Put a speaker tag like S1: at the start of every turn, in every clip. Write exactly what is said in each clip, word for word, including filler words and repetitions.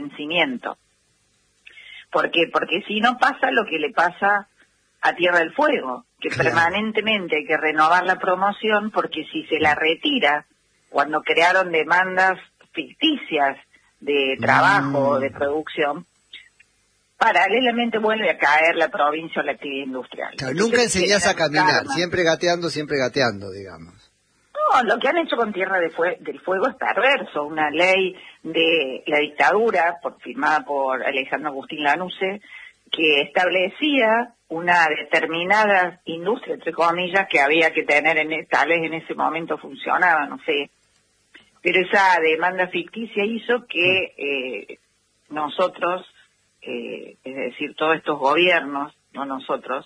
S1: vencimiento. ¿Por qué? Porque si no pasa lo que le pasa a Tierra del Fuego, que claro, permanentemente hay que renovar la promoción, porque si se la retira cuando crearon demandas ficticias de trabajo o mm. de producción, paralelamente vuelve a caer la provincia o la actividad industrial.
S2: Claro, nunca enseñás a caminar, karma. siempre gateando, siempre gateando, digamos.
S1: No, lo que han hecho con Tierra de Fue- del Fuego es perverso. Una ley de la dictadura, por, firmada por Alejandro Agustín Lanusse, que establecía una determinada industria, entre comillas, que había que tener, en tal vez en ese momento funcionaba, no sé. Pero esa demanda ficticia hizo que eh, nosotros, eh, es decir, todos estos gobiernos, no nosotros,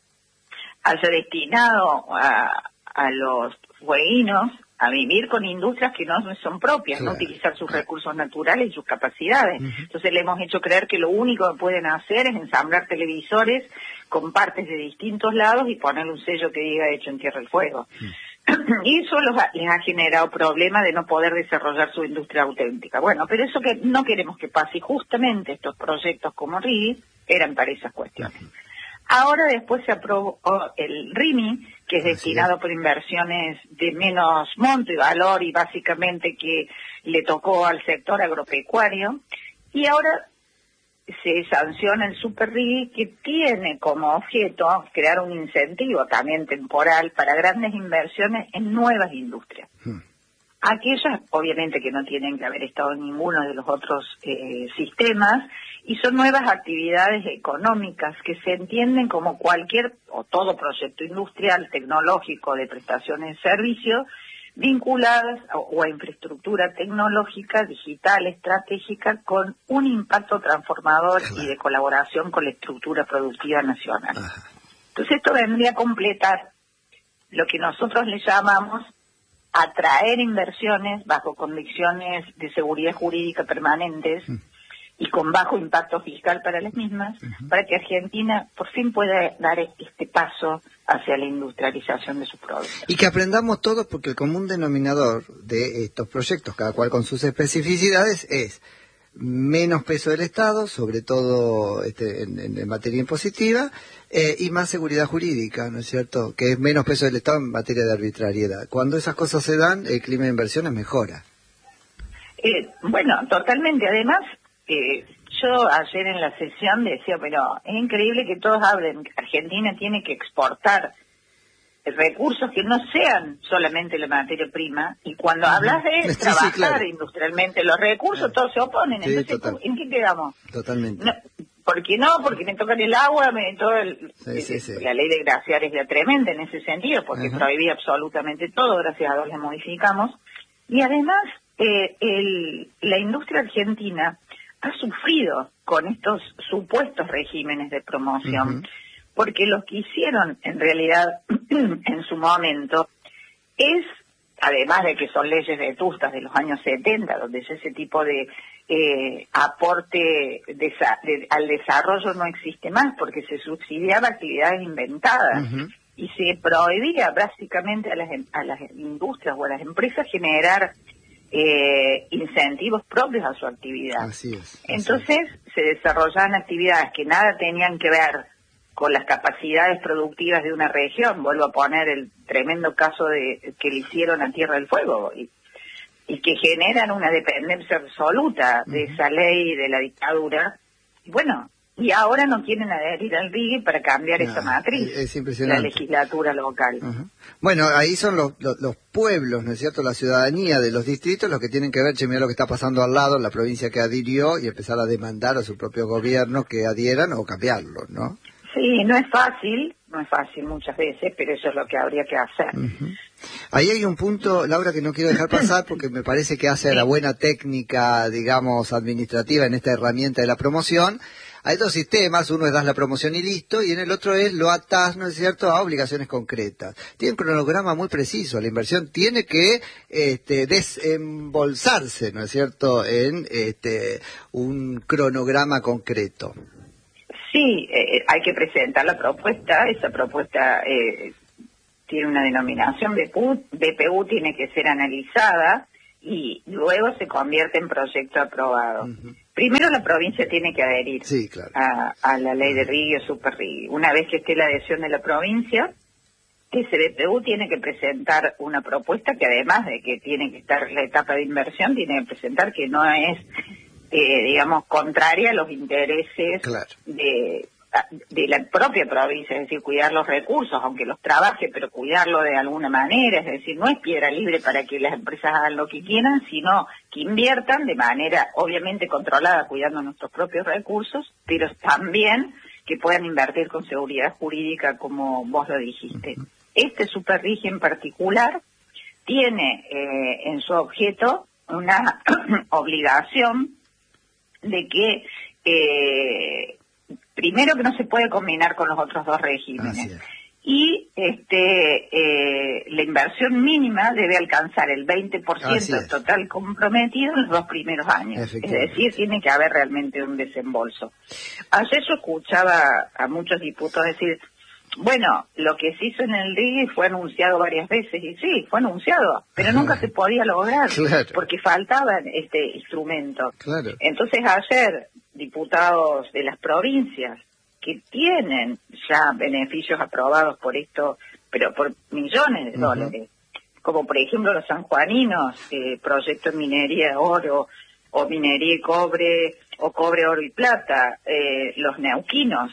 S1: haya destinado a, a los fueguinos a vivir con industrias que no son propias, claro, no utilizar sus recursos naturales y sus capacidades. Uh-huh. Entonces le hemos hecho creer que lo único que pueden hacer es ensamblar televisores con partes de distintos lados y ponerle un sello que diga hecho en Tierra del Fuego. Uh-huh. Y eso los ha, les ha generado problemas de no poder desarrollar su industria auténtica. Bueno, pero eso que no queremos que pase, y justamente estos proyectos como R I D eran para esas cuestiones. Uh-huh. Ahora después se aprobó el R I M I, que es destinado es. por inversiones de menos monto y valor y básicamente que le tocó al sector agropecuario. Y ahora se sanciona el Super R I D, que tiene como objeto crear un incentivo también temporal para grandes inversiones en nuevas industrias. Hmm. Aquellas, obviamente, que no tienen que haber estado en ninguno de los otros eh, sistemas, y son nuevas actividades económicas que se entienden como cualquier o todo proyecto industrial, tecnológico, de prestaciones de servicios, vinculadas a, o a infraestructura tecnológica, digital, estratégica, con un impacto transformador y de colaboración con la estructura productiva nacional. Ajá. Entonces esto vendría a completar lo que nosotros le llamamos atraer inversiones bajo condiciones de seguridad jurídica permanentes mm. y con bajo impacto fiscal para las mismas, uh-huh. para que Argentina por fin pueda dar este paso hacia la industrialización de sus productos.
S2: Y que aprendamos todos, porque el común denominador de estos proyectos, cada cual con sus especificidades, es menos peso del Estado, sobre todo este, en, en, en materia impositiva, eh, y más seguridad jurídica, ¿no es cierto? Que es menos peso del Estado en materia de arbitrariedad. Cuando esas cosas se dan, el clima de inversiones mejora.
S1: Eh, bueno, totalmente. Además, eh, yo ayer en la sesión decía, pero es increíble que todos hablen que Argentina tiene que exportar recursos que no sean solamente la materia prima, y cuando uh-huh. hablas de sí, trabajar sí, claro. industrialmente los recursos, claro. todos se oponen. Sí, entonces, total. ¿en qué quedamos?
S2: Totalmente.
S1: No, ¿por qué no? Porque me tocan el agua, me, todo el, sí, sí, sí. La ley de glaciar es la tremenda en ese sentido, porque uh-huh. prohibía absolutamente todo, gracias a Dios la modificamos. Y además, eh, el, la industria argentina ha sufrido con estos supuestos regímenes de promoción, uh-huh. porque lo que hicieron en realidad en su momento es, además de que son leyes vetustas de los años setenta, donde ese tipo de eh, aporte de, de, al desarrollo no existe más, porque se subsidiaba actividades inventadas uh-huh. y se prohibía básicamente a las, a las industrias o a las empresas generar Eh, incentivos propios a su actividad.
S2: Así es, así
S1: Entonces
S2: es.
S1: se desarrollaban actividades que nada tenían que ver con las capacidades productivas de una región. Vuelvo a poner el tremendo caso de que le hicieron a Tierra del Fuego y, y que generan una dependencia absoluta de uh-huh. esa ley de la dictadura. Y bueno, y ahora no quieren adherir al R I G para cambiar no, esa matriz,
S2: es impresionante.
S1: La legislatura local.
S2: Uh-huh. Bueno, ahí son los, los, los pueblos, ¿no es cierto?, la ciudadanía de los distritos, los que tienen que ver, che, mira lo que está pasando al lado, la provincia que adhirió, y empezar a demandar a su propio gobierno que adhieran o cambiarlo, ¿no?
S1: Sí, no es fácil, no es fácil muchas veces, pero eso es lo que habría que hacer.
S2: Uh-huh. Ahí hay un punto, Laura, que no quiero dejar pasar porque me parece que hace la buena técnica, digamos, administrativa en esta herramienta de la promoción. Hay dos sistemas, uno es das la promoción y listo, y en el otro es lo atás, ¿no es cierto?, a obligaciones concretas. Tiene un cronograma muy preciso, la inversión tiene que este, desembolsarse, ¿no es cierto?, en este, un cronograma concreto.
S1: Sí, eh, hay que presentar la propuesta, esa propuesta eh, tiene una denominación, B P U, B P U tiene que ser analizada y luego se convierte en proyecto aprobado. Uh-huh. Primero la provincia tiene que adherir
S2: sí, claro.
S1: a, a la ley de R I G o Super R I G. Una vez que esté la adhesión de la provincia, ese B P U tiene que presentar una propuesta que además de que tiene que estar la etapa de inversión, tiene que presentar que no es, eh, digamos, contraria a los intereses
S2: claro.
S1: de... de la propia provincia, es decir, cuidar los recursos, aunque los trabaje, pero cuidarlo de alguna manera, es decir, no es piedra libre para que las empresas hagan lo que quieran, sino que inviertan de manera obviamente controlada, cuidando nuestros propios recursos, pero también que puedan invertir con seguridad jurídica, como vos lo dijiste. Este Super R I G en particular tiene eh, en su objeto una obligación de que eh, primero que no se puede combinar con los otros dos regímenes. Y este eh, la inversión mínima debe alcanzar el veinte por ciento del total comprometido en los dos primeros años. Es decir, tiene que haber realmente un desembolso. Ayer yo escuchaba a muchos diputados decir, bueno, lo que se hizo en el R I G fue anunciado varias veces, y sí, fue anunciado, pero nunca se podía lograr, claro. porque faltaba este instrumento. Claro. Entonces ayer, diputados de las provincias que tienen ya beneficios aprobados por esto, pero por millones de uh-huh. dólares, como por ejemplo los sanjuaninos, eh, proyecto de minería de oro, o minería y cobre, o cobre, oro y plata, eh, los neuquinos,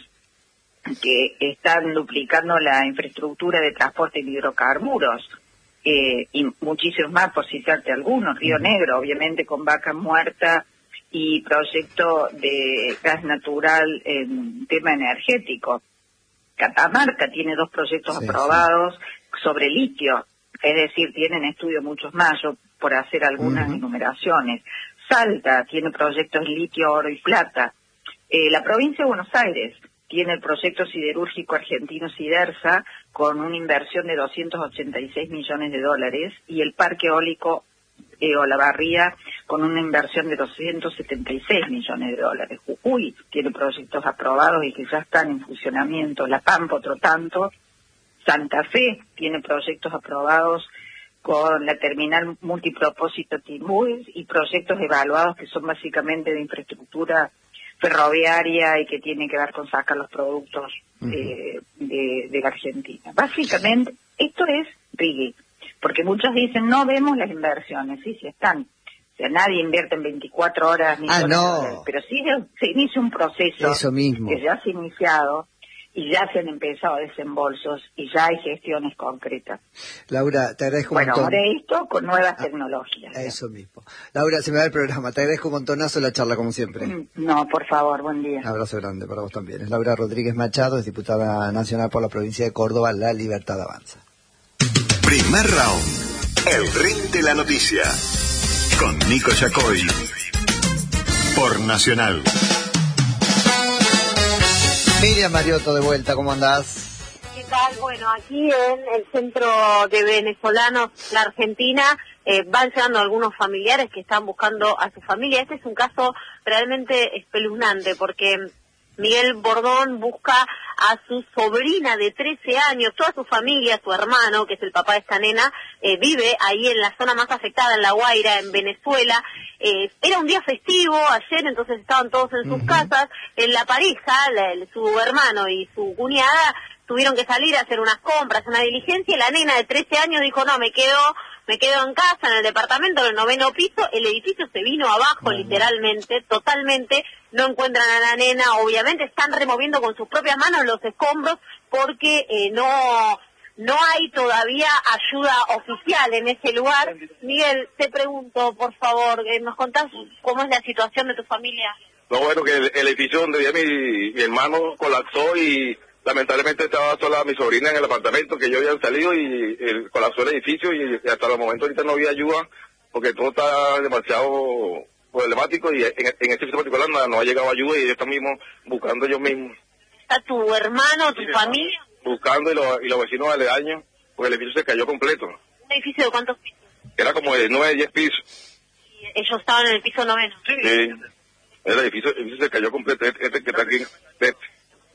S1: que están duplicando la infraestructura de transporte de hidrocarburos, eh, y muchísimos más, por citarte algunos, Río Negro, obviamente con Vaca Muerta, y proyecto de gas natural en tema energético. Catamarca tiene dos proyectos sí, aprobados sí. sobre litio, es decir, tienen estudios muchos más, yo por hacer algunas uh-huh. enumeraciones. Salta tiene proyectos litio, oro y plata. Eh, la provincia de Buenos Aires tiene el proyecto siderúrgico argentino Sidersa con una inversión de doscientos ochenta y seis millones de dólares y el parque eólico eh, Olavarría con una inversión de doscientos setenta y seis millones de dólares. Jujuy tiene proyectos aprobados y que ya están en funcionamiento. La Pampa otro tanto. Santa Fe tiene proyectos aprobados con la terminal multipropósito Timúes y proyectos evaluados que son básicamente de infraestructura ferroviaria y que tiene que ver con sacar los productos uh-huh. eh, de, de la Argentina. Básicamente, esto es R I G, porque muchos dicen, no vemos las inversiones, sí, sí están. O sea, nadie invierte en veinticuatro horas, ni
S2: ah, no.
S1: horas, pero sí se, se inicia un proceso
S2: Eso mismo.
S1: que ya se ha iniciado y ya se han empezado desembolsos y ya hay gestiones concretas.
S2: Laura, te agradezco
S1: bueno,
S2: un montón.
S1: Bueno, ahora esto con nuevas ah, tecnologías.
S2: Eso ¿ya? mismo. Laura, se me va el programa. Te agradezco un montonazo la charla, como siempre.
S1: No, por favor, buen día.
S2: Un abrazo grande para vos también. Es Laura Rodríguez Machado, es diputada nacional por la provincia de Córdoba, La Libertad Avanza.
S3: Primer round. El ring de la noticia. Con Nico Yacoy. Por Nacional.
S2: Miriam Mariotto, de vuelta, ¿cómo andás?
S4: ¿Qué tal? Bueno, aquí en el centro de venezolanos, la Argentina, eh, van llegando algunos familiares que están buscando a su familia. Este es un caso realmente espeluznante porque Miguel Bordón busca a su sobrina de trece años, toda su familia, su hermano, que es el papá de esta nena, eh, vive ahí en la zona más afectada, en La Guaira, en Venezuela. Eh, era un día festivo ayer, entonces estaban todos en sus uh-huh. casas. En la pareja, la, el, su hermano y su cuñada, tuvieron que salir a hacer unas compras, una diligencia, y la nena de trece años dijo, no, me quedo, me quedo en casa, en el departamento, en el noveno piso. El edificio se vino abajo, uh-huh. literalmente, totalmente. No encuentran a la nena, obviamente están removiendo con sus propias manos los escombros porque eh, no no hay todavía ayuda oficial en ese lugar. Miguel, te pregunto, por favor, eh, ¿nos contás cómo es la situación de tu familia?
S5: No, bueno, que el, el edificio donde vivía mi, mi hermano colapsó y lamentablemente estaba sola mi sobrina en el apartamento, que yo había salido y el, colapsó el edificio y, y hasta el momento ahorita no había ayuda porque todo está demasiado problemático y en, en este sitio particular no, no ha llegado ayuda y ellos están mismos buscando ellos mismos.
S4: ¿Está tu hermano, tu sí, familia?
S5: Buscando y, lo, y los vecinos aledaños, porque el edificio se cayó completo.
S4: ¿Un edificio de cuántos pisos?
S5: Era como de nueve, diez pisos.
S4: ¿Y ellos estaban en el piso noveno?
S5: Sí. sí. El edificio, el edificio se cayó completo, este, este que está aquí. Este.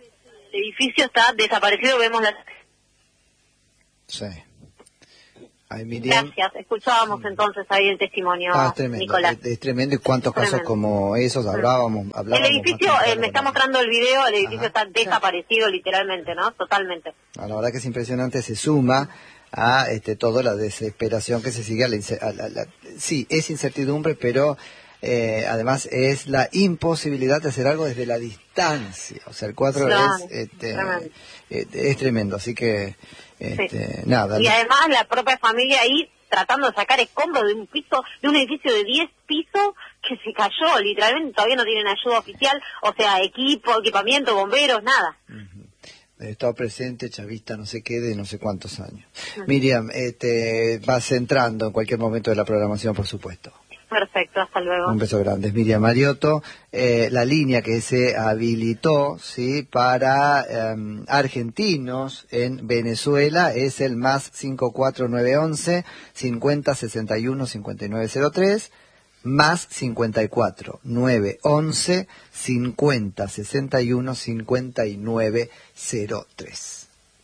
S4: El edificio está desaparecido, vemos la...
S2: Sí. Ay, Miriam.
S4: Gracias. Escuchábamos entonces ahí el testimonio,
S2: Ah, es tremendo,
S4: Nicolás.
S2: es, es tremendo. Y cuántos
S4: Tremendo.
S2: casos como esos hablábamos. hablábamos
S4: El edificio,
S2: más
S4: eh, me está mostrando el video, el edificio
S2: Ajá.
S4: está desaparecido literalmente, ¿no? Totalmente.
S2: La verdad que es impresionante, se suma a este toda la desesperación que se sigue a la, ince- a la- la- sí, es incertidumbre, pero eh, además es la imposibilidad de hacer algo desde la distancia. O sea, el cuatro
S4: Claro,
S2: es, este,
S4: tremendo.
S2: eh, es tremendo, así que este, nada.
S4: Y además la propia familia ahí tratando de sacar escombros de un piso, de un edificio de diez pisos que se cayó, literalmente todavía no tienen ayuda oficial, o sea, equipo, equipamiento, bomberos, nada.
S2: He estado presente, chavista, no sé qué, de no sé cuántos años. Miriam, este, vas entrando en cualquier momento de la programación, por supuesto.
S4: Perfecto, hasta luego.
S2: Un beso grande. Es Miriam Mariotto. Eh, la línea que se habilitó, sí, para eh, argentinos en Venezuela es el más cinco cuatro nueve once cincuenta sesenta y uno cincuenta y nueve cero tres, más cincuenta y cuatro nueve once cincuenta sesenta y uno cincuenta y nueve cero tres.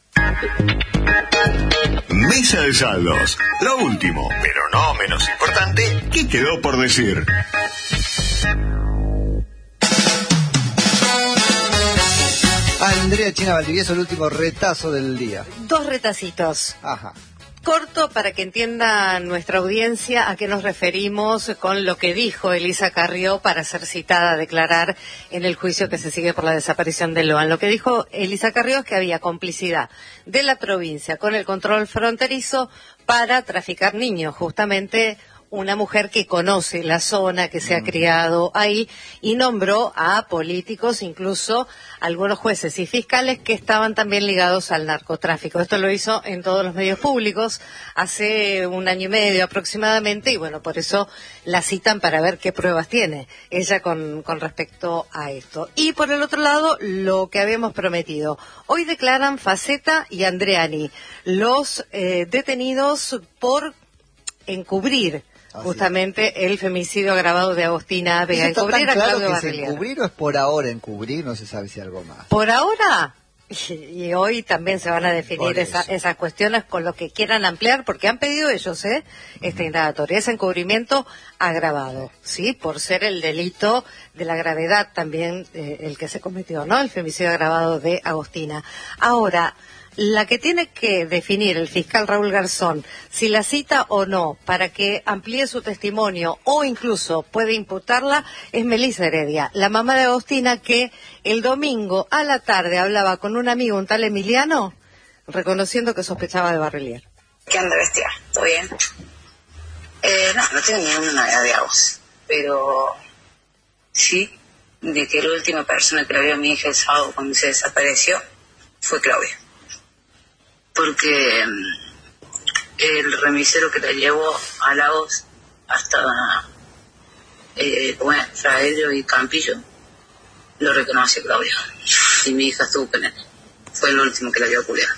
S3: Mesa de saldos. Lo último, pero no menos importante, ¿qué quedó por decir?
S2: Andrea China Valdivieso, el último retazo del día.
S6: Dos retacitos.
S2: Ajá.
S6: Corto para que entienda nuestra audiencia a qué nos referimos con lo que dijo Elisa Carrió para ser citada a declarar en el juicio que se sigue por la desaparición de Loan. Lo que dijo Elisa Carrió es que había complicidad de la provincia con el control fronterizo para traficar niños, justamente una mujer que conoce la zona, que se ha criado ahí, y nombró a políticos, incluso algunos jueces y fiscales que estaban también ligados al narcotráfico. Esto lo hizo en todos los medios públicos hace un año y medio aproximadamente, y bueno, por eso la citan para ver qué pruebas tiene ella con, con respecto a esto. Y por el otro lado, lo que habíamos prometido. Hoy declaran Faceta y Andreani, los eh, detenidos por encubrir
S2: Así
S6: justamente el femicidio agravado de Agostina Vega.
S2: ¿Eso está
S6: Encubrir
S2: tan
S6: a
S2: claro
S6: Claudio
S2: que es
S6: Barrelier.
S2: encubrir o es por ahora encubrir? No se sabe si algo más.
S6: Por ahora, y, y hoy también se van a definir
S2: Por
S6: esa-
S2: eso.
S6: esas cuestiones con lo que quieran ampliar, porque han pedido ellos, ¿eh? Esta indagatoria, ese encubrimiento agravado, ¿sí? Por ser el delito de la gravedad también eh, el que se cometió, ¿no? El femicidio agravado de Agostina. Ahora, la que tiene que definir el fiscal Raúl Garzón si la cita o no para que amplíe su testimonio o incluso puede imputarla es Melissa Heredia, la mamá de Agostina, que el domingo a la tarde hablaba con un amigo, un tal Emiliano, reconociendo que sospechaba de Barrelier.
S7: ¿Qué anda, bestia? ¿Todo bien? Eh, no, no tengo ninguna novedad de Agos, pero sí de que la última persona que la vio a mi hija el sábado cuando se desapareció fue Claudia. Porque mm, el remisero que la llevó a Lagos hasta eh, bueno, Fraello y Campillo lo reconoció Claudia. Y mi hija estuvo con él. Fue el último que la vio a Julián.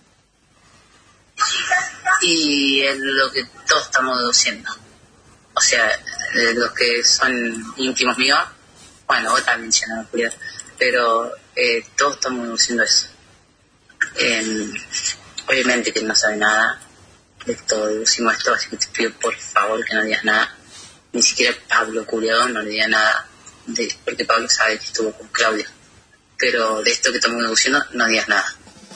S7: Y es lo que todos estamos deduciendo. O sea, de los que son íntimos míos, bueno, vos también mencionado Julián, pero eh, todos estamos deduciendo eso. Eh, obviamente que no sabe nada de todo, deducimos esto, así que te pido por favor que no digas nada. Ni siquiera Pablo Culeado no le diga nada, de, porque Pablo sabe que estuvo con Claudia. Pero de esto que estamos deduciendo, no digas nada.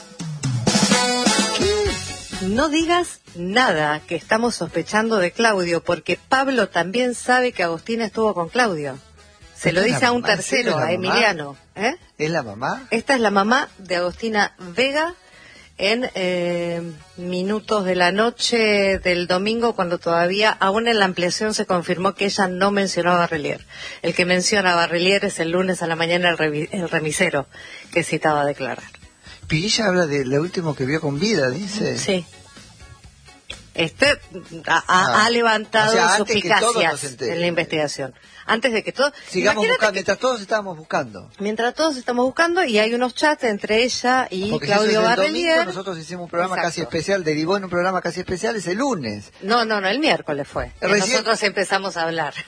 S6: No digas nada, que estamos sospechando de Claudio, porque Pablo también sabe que Agostina estuvo con Claudio. Se lo
S2: ¿Es la
S6: dice a un
S2: mamá? ¿En serio
S6: tercero,
S2: es la
S6: a
S2: mamá?
S6: Emiliano. ¿eh?
S2: ¿Es la mamá?
S6: Esta es la mamá de Agostina Vega en eh, minutos de la noche del domingo, cuando todavía, aún en la ampliación, se confirmó que ella no mencionó a Barrelier. El que menciona a Barrelier es el lunes a la mañana el, revi- el remisero que citaba a declarar.
S2: Y ella habla de lo último que vio con vida, dice.
S6: Sí. Este ha, ha-
S2: Ah.
S6: ha levantado
S2: O sea, antes que todos nos
S6: suspicacias
S2: enteremos.
S6: en la investigación. Antes de que todo...
S2: Sigamos
S6: Imagínate
S2: buscando,
S6: que-
S2: mientras todos estábamos buscando.
S6: mientras todos estamos buscando, y hay unos chats entre ella y
S2: Porque
S6: Claudio
S2: si eso es el
S6: Barrelier.
S2: domingo, nosotros hicimos un programa
S6: Exacto.
S2: casi especial, derivó en un programa casi especial ese lunes.
S6: No, no, no, el miércoles fue. que
S2: Recién-
S6: Nosotros empezamos a hablar.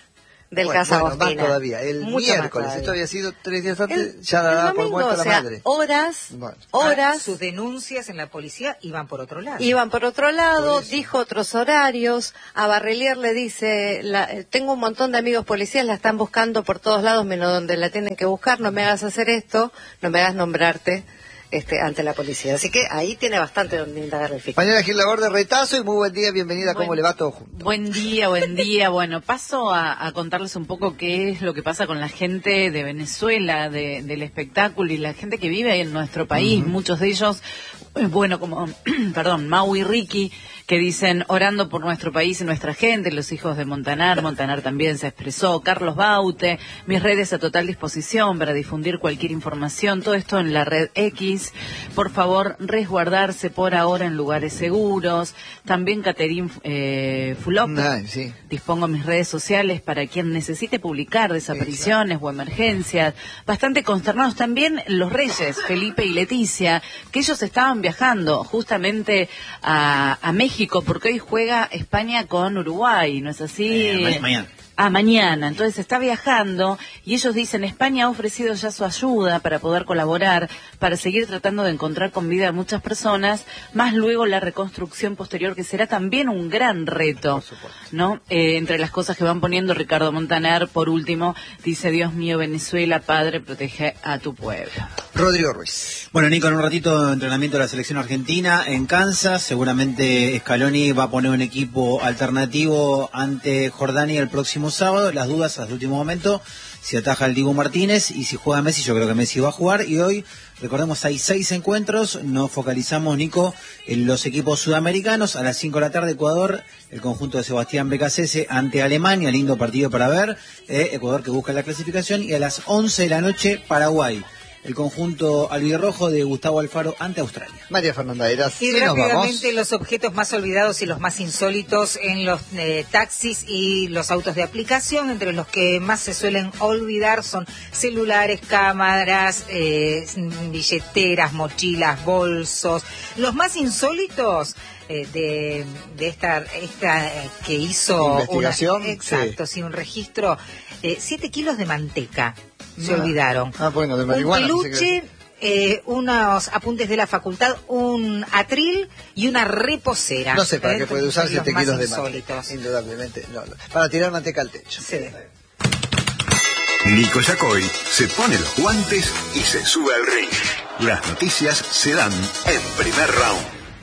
S6: del
S2: bueno,
S6: caso
S2: bueno,
S6: Agostina.
S2: más todavía. El
S6: Mucho
S2: miércoles, esto había sido tres días antes,
S6: El-
S2: ya la
S6: el
S2: daba por
S6: domingo,
S2: muerta
S6: o
S2: la
S6: sea,
S2: madre.
S6: horas,
S2: Bueno.
S6: horas.
S8: Ah, sus denuncias en la policía iban por otro lado.
S6: Iban por otro lado,
S2: Por eso.
S6: dijo otros horarios. A Barrelier le dice, la, eh, tengo un montón de amigos policías, la están buscando por todos lados, menos donde la tienen que buscar, no me hagas hacer esto, no me hagas nombrarte este, ante la policía. Así que ahí tiene bastante donde indagar el fiscal.
S2: Mañana Gil Laborde, retazo y muy buen día, bienvenida, ¿cómo
S9: Buen-
S2: le va todo junto?
S9: Buen día, buen día. Bueno, paso a, a contarles un poco qué es lo que pasa con la gente de Venezuela, de, del espectáculo y la gente que vive en nuestro país. Uh-huh. Muchos de ellos, eh, bueno, como, perdón, Mau y Ricky, que dicen orando por nuestro país y nuestra gente, los hijos de Montanar, Montanar también se expresó, Carlos Baute, mis redes a total disposición para difundir cualquier información, todo esto en la red X, por favor resguardarse por ahora en lugares seguros, también Caterín eh, Fulop,
S2: Ay, sí.
S9: dispongo mis redes sociales para quien necesite publicar desapariciones sí, claro. o emergencias, bastante consternados también los reyes, Felipe y Leticia, que ellos estaban viajando justamente a, a México, porque hoy juega España con Uruguay, ¿no es así?
S10: Eh, mañana.
S9: Ah, mañana. Entonces está viajando y ellos dicen, España ha ofrecido ya su ayuda para poder colaborar, para seguir tratando de encontrar con vida a muchas personas, más luego la reconstrucción posterior, que será también un gran reto, ¿no? Eh, entre las cosas que van poniendo Ricardo Montaner, por último, dice, Dios mío, Venezuela, Padre, protege a tu pueblo.
S2: Rodrigo Ruiz.
S10: Bueno, Nico, en un ratito de entrenamiento de la selección argentina en Kansas. Seguramente Scaloni va a poner un equipo alternativo ante Jordania el próximo sábado. Las dudas hasta el último momento, si ataja el Dibu Martínez y si juega Messi. Yo creo que Messi va a jugar. Y hoy, recordemos, hay seis encuentros. Nos focalizamos, Nico, en los equipos sudamericanos. A las cinco de la tarde, Ecuador, el conjunto de Sebastián Becasese ante Alemania. Lindo partido para ver. Eh, Ecuador que busca la clasificación. Y a las once de la noche, Paraguay, el conjunto albirrojo de Gustavo Alfaro ante Australia.
S2: María Fernanda Heras.
S8: Y
S2: ¿sí
S8: rápidamente los objetos más olvidados y los más insólitos en los eh, taxis y los autos de aplicación. Entre los que más se suelen olvidar son celulares, cámaras, eh, billeteras, mochilas, bolsos. Los más insólitos eh, de, de esta, esta eh, que hizo
S2: investigación,
S8: una, exacto, sí, sí un registro, eh, siete kilos de manteca. Se ah, olvidaron.
S2: Ah, bueno, de marihuana.
S8: Un peluche, eh, unos apuntes de la facultad, un atril y una reposera.
S2: No sé para
S8: ¿eh?
S2: qué puede usar siete kilos de
S8: insólitos.
S2: manteca. Indudablemente. No, no. Para tirar manteca al techo.
S8: Sí.
S3: Nico Yacoy se pone los guantes y se sube al ring. Las noticias se dan en primer round.